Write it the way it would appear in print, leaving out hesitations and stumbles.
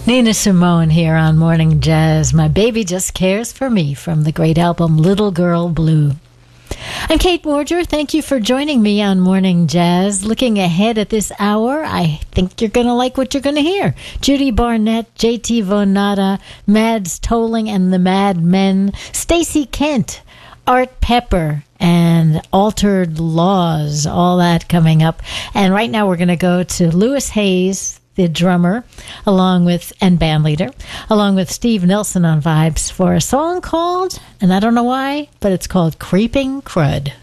Nina Simone here on Morning Jazz. My baby just cares for me from the great album Little Girl Blue. I'm Kate Morger. Thank you for joining me on Morning Jazz. Looking ahead at this hour, I think you're going to like what you're going to hear. Judy Barnett, J.T. Vonada, Mads Tolling and the Mad Men, Stacey Kent, Art Pepper, and Altered Laws. All that coming up. And right now we're going to go to Louis Hayes, the drummer, and band leader, along with Steve Nelson on vibes for a song called, and I don't know why, but it's called Creeping Crud.